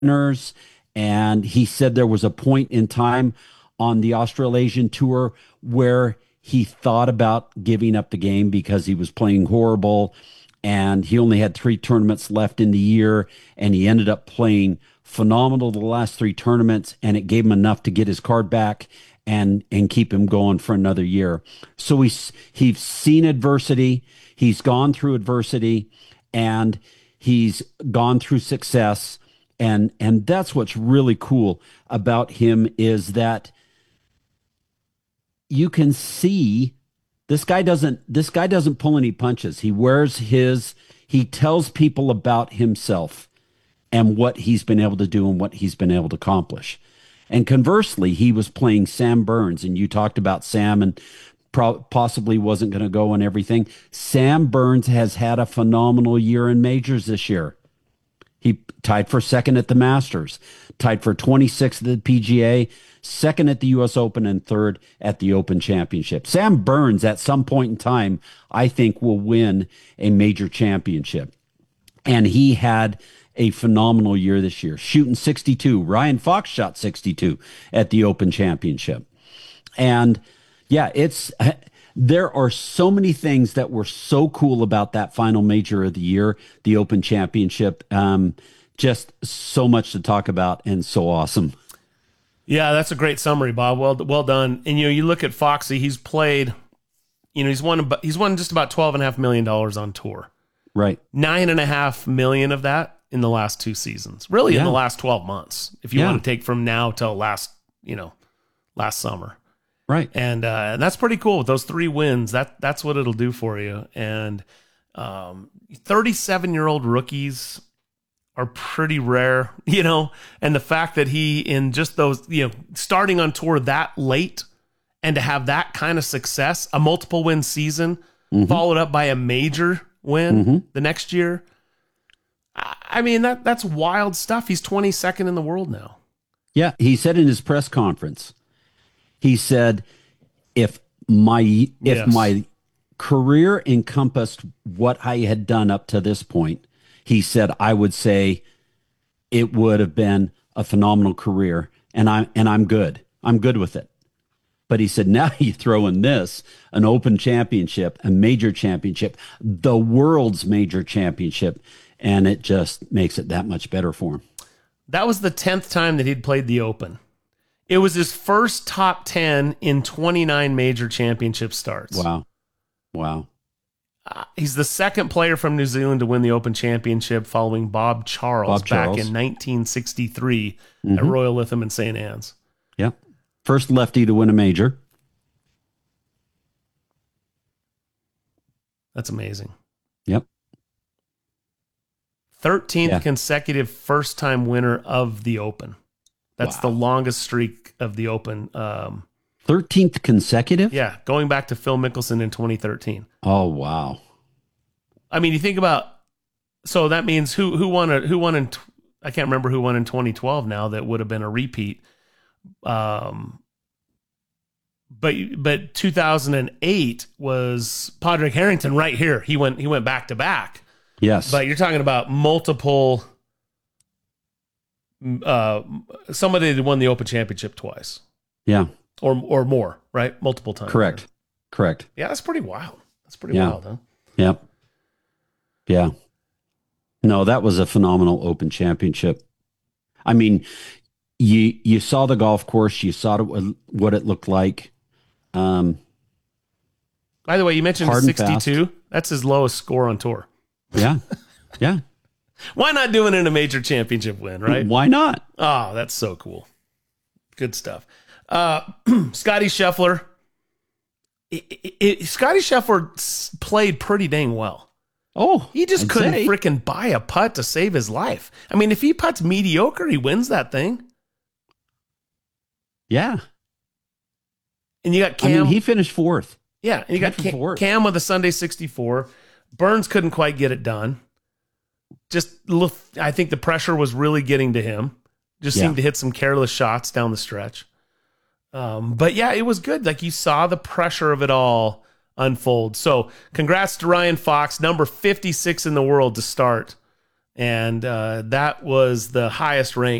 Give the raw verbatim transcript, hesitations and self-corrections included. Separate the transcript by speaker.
Speaker 1: winners. And he said there was a point in time on the Australasian tour where he thought about giving up the game because he was playing horrible and he only had three tournaments left in the year. And he ended up playing phenomenal the last three tournaments, and it gave him enough to get his card back and and keep him going for another year. So he's he's seen adversity, he's gone through adversity, and he's gone through success. And and that's what's really cool about him is that you can see this guy doesn't this guy doesn't pull any punches. He wears his he tells people about himself and what he's been able to do and what he's been able to accomplish. And conversely, he was playing Sam Burns, and you talked about Sam and pro- possibly wasn't going to go and everything. Sam Burns has had a phenomenal year in majors this year. He tied for second at the Masters, tied for twenty-sixth at the P G A, second at the U S Open, and third at the Open Championship. Sam Burns, at some point in time, I think will win a major championship. And he had a phenomenal year this year, shooting sixty-two. Ryan Fox shot sixty-two at the Open Championship. And yeah, it's there are so many things that were so cool about that final major of the year, the Open Championship. Um, just so much to talk about and so awesome.
Speaker 2: Yeah, that's a great summary, Bob. Well, well done. And you know, you look at Foxy. He's played. You know, he's won. He's won just about twelve and a half million dollars on tour.
Speaker 1: Right.
Speaker 2: Nine and a half million of that in the last two seasons. Really,
Speaker 1: yeah.
Speaker 2: in the last twelve months. If you
Speaker 1: yeah.
Speaker 2: want to take from now till last, you know, last summer.
Speaker 1: Right.
Speaker 2: And uh, and that's pretty cool with those three wins. That that's what it'll do for you. And um, thirty-seven-year-old rookies are pretty rare, you know. And the fact that he in just those, you know, starting on tour that late and to have that kind of success, a multiple win season mm-hmm. followed up by a major win mm-hmm. the next year. I mean, that that's wild stuff. He's twenty-second in the world now.
Speaker 1: Yeah, he said in his press conference, he said, if my if
Speaker 2: yes.
Speaker 1: my career encompassed what I had done up to this point, he said, I would say it would have been a phenomenal career, and I'm and I'm good. I'm good with it. But he said, now you throw in this, an Open Championship, a major championship, the world's major championship, and it just makes it that much better for him.
Speaker 2: That was the tenth time that he'd played the Open. It was his first top ten in twenty-nine major championship starts.
Speaker 1: Wow. Wow.
Speaker 2: Uh, he's the second player from New Zealand to win the Open Championship following Bob Charles,
Speaker 1: Bob Charles.
Speaker 2: back in nineteen sixty-three
Speaker 1: mm-hmm.
Speaker 2: at Royal Lytham and Saint Anne's.
Speaker 1: Yep. First lefty to win a major.
Speaker 2: That's amazing.
Speaker 1: Yep.
Speaker 2: thirteenth
Speaker 1: yeah.
Speaker 2: consecutive first-time winner of the Open. That's wow. the longest streak of the Open. Um,
Speaker 1: thirteenth consecutive?
Speaker 2: Yeah, going back to Phil Mickelson in twenty thirteen.
Speaker 1: Oh, wow.
Speaker 2: I mean, you think about, so that means who who won a, who won in, I can't remember who won in twenty twelve now that would have been a repeat. Um, but but two thousand eight was Padraig Harrington right here. He went he went back to back.
Speaker 1: Yes.
Speaker 2: But you're talking about multiple, uh, somebody that won the Open Championship twice.
Speaker 1: Yeah.
Speaker 2: Or or more, right? Multiple times.
Speaker 1: Correct. Correct.
Speaker 2: Yeah, that's pretty wild. That's pretty
Speaker 1: yeah.
Speaker 2: wild, huh?
Speaker 1: Yep. Yeah. No, that was a phenomenal Open Championship. I mean, you you saw the golf course, you saw it, what it looked like. Um,
Speaker 2: By the way, you mentioned sixty-two. That's his lowest score on tour.
Speaker 1: Yeah. Yeah.
Speaker 2: Why not do it in a major championship win, right?
Speaker 1: Why not?
Speaker 2: Oh, that's so cool. Good stuff. Uh, Scotty Scheffler. It, it, it, Scotty Scheffler played pretty dang well.
Speaker 1: Oh,
Speaker 2: he just
Speaker 1: I'd
Speaker 2: couldn't
Speaker 1: say.
Speaker 2: freaking buy a putt to save his life. I mean, if he putts mediocre, he wins that thing.
Speaker 1: Yeah.
Speaker 2: And you got Cam.
Speaker 1: I mean, he finished fourth.
Speaker 2: Yeah, and you got Cam, Cam with a Sunday sixty-four. Burns couldn't quite get it done. Just, I think the pressure was really getting to him. Just
Speaker 1: yeah.
Speaker 2: seemed to hit some careless shots down the stretch. Um, but yeah, it was good. Like, you saw the pressure of it all unfold. So congrats to Ryan Fox, number fifty-six in the world to start And uh, that was the highest rank